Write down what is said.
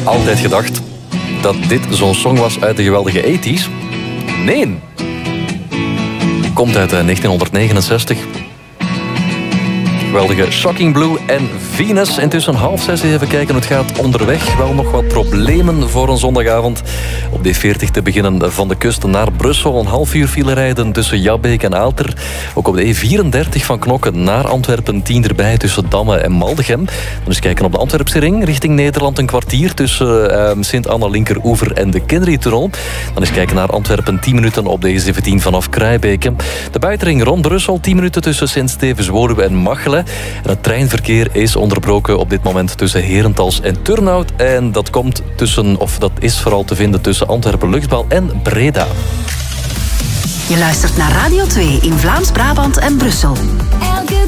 altijd gedacht dat dit zo'n song was uit de geweldige 80's. Nee. Komt uit 1969. Geweldige Shocking Blue en Venus. Intussen 5:30. Even kijken hoe het gaat onderweg. Wel nog wat problemen voor een zondagavond. Op de 40 te beginnen van de kust naar Brussel. Een half uur file rijden tussen Jabbeek en Aalter. Ook op de E34 van Knokken naar Antwerpen 10 erbij tussen Damme en Maldegem. Dan eens kijken op de Antwerpse ring richting Nederland. Een kwartier tussen Sint-Anna-Linkeroever en de Kinderitunnel. Dan eens kijken naar Antwerpen 10 minuten op de E17 vanaf Kruijbeke. De buitenring rond Brussel 10 minuten tussen Sint-Stevens-Woluwe en Machelen. En het treinverkeer is onderbroken op dit moment tussen Herentals en Turnhout. En dat is vooral te vinden tussen Antwerpen-Luchtbal en Breda. Je luistert naar Radio 2 in Vlaams-Brabant en Brussel. Elke